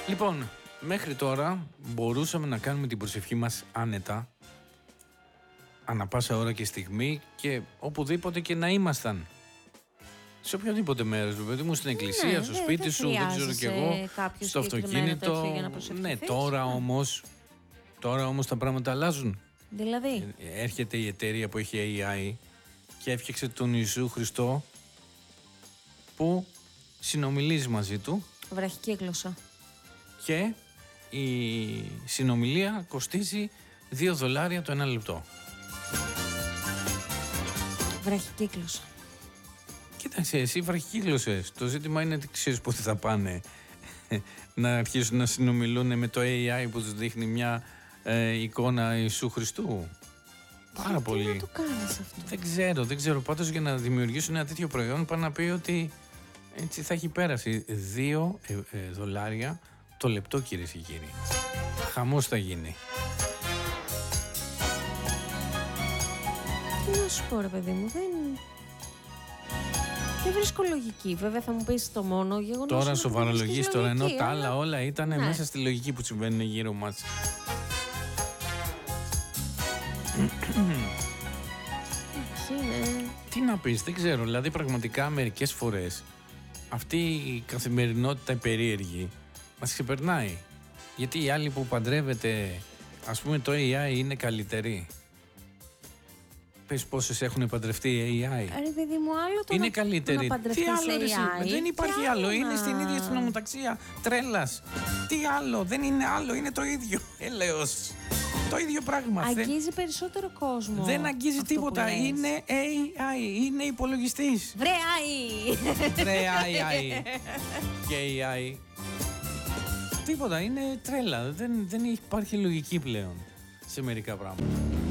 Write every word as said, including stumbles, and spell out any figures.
Λοιπόν, μέχρι τώρα μπορούσαμε να κάνουμε την προσευχή μας άνετα, ανά πάσα ώρα και στιγμή και οπουδήποτε και να ήμασταν. Σε οποιοδήποτε μέρος, παιδί μου, στην εκκλησία, ναι, στο δε, σπίτι δεν σου, δεν ξέρω κι εγώ, στο αυτοκίνητο. Ναι, τώρα όμως, τώρα όμως τα πράγματα αλλάζουν. Δηλαδή. Έρχεται η εταιρεία που έχει έι άι και έφτιαξε τον Ιησού Χριστό που συνομιλείς μαζί του. Βραχικύκλωσα. Και η συνομιλία κοστίζει δύο δολάρια το ένα λεπτό. Βραχικύκλωσα. Κοίταξε, εσύ βραχικύκλωσες. Το ζήτημα είναι ότι ξέρεις πότε θα πάνε να αρχίσουν να συνομιλούν με το έι άι που τους δείχνει μια ε, εικόνα Ιησού Χριστού. Πάρα τι πολύ. Τι να το κάνεις αυτό? Δεν ξέρω, δεν ξέρω. Πάντως για να δημιουργήσουν ένα τέτοιο προϊόν πάνε να πει ότι έτσι θα έχει πέρασει δύο ε, ε, δολάρια το λεπτό, κυρίες και κύριοι. Χαμός θα γίνει. Τι να σου πω, ρε παιδί μου, δεν... Δεν βρίσκω λογική. Βέβαια θα μου πεις το μόνο γεγονός. Τώρα σοβαρολογείς τώρα, ενώ τα άλλα αλλά... όλα ήταν ναι. μέσα στη λογική που συμβαίνουν γύρω μας. Είναι... Τι να πεις, δεν ξέρω. Δηλαδή πραγματικά μερικές φορές αυτή η καθημερινότητα περίεργη μας ξεπερνάει. Γιατί οι άλλοι που παντρεύεται, ας πούμε το έι άι είναι καλύτεροι. Πες πόσες έχουν παντρευτεί έι άι. Ρε παιδί μου, άλλο το είναι να, καλύτεροι. να Τι άλλο, έι άι. Δεν υπάρχει Τι άλλο. άλλο Είναι να... στην ίδια στην ομοταξία τρέλας. Τι άλλο, δεν είναι άλλο, είναι το ίδιο. Έλεος. Το ίδιο πράγμα. Αγγίζει δεν... περισσότερο κόσμο. Δεν αγγίζει τίποτα. Είναι έι άι. Είναι υπολογιστής. Βρε άι. Βρε άι άι. Και έι άι. Τίποτα. Είναι τρέλα. Δεν, δεν υπάρχει λογική πλέον σε μερικά πράγματα.